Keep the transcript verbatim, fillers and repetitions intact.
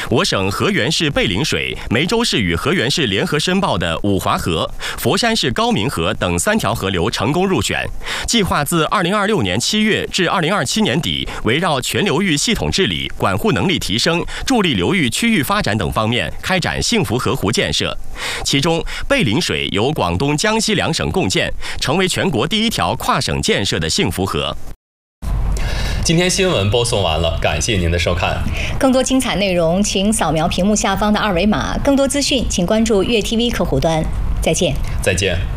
我省河源市背陵水、梅州市与河源市联合申报的五华河、佛山市高明河等三条河流成功入选。计划自二零二六年七月至二零二七年底，围绕全流域系统治理、管护能力提升、助力流域区域发展等方面开展幸福河湖建设。其中，背陵水由广东、江西两省共建，成为全国第一条跨省建设的幸福河。 今天新闻播送完了，感谢您的收看。 更多精彩内容，请扫描屏幕下方的二维码。更多资讯，请关注粤 T V 客户端。再见。 再见。